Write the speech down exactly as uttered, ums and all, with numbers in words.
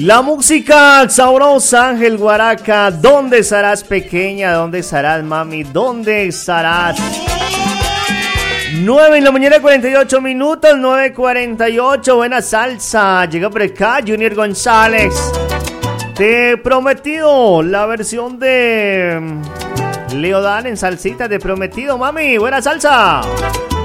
La música sabrosa, Ángel Guaraca. ¿Dónde estarás, pequeña? ¿Dónde estarás, mami? ¿Dónde estarás? nueve en la mañana, cuarenta y ocho minutos, nueve cuarenta y ocho. Buena salsa. Llega por acá Junior González. Te he prometido la versión de Leodan en salsita. Te he prometido, mami. Buena salsa.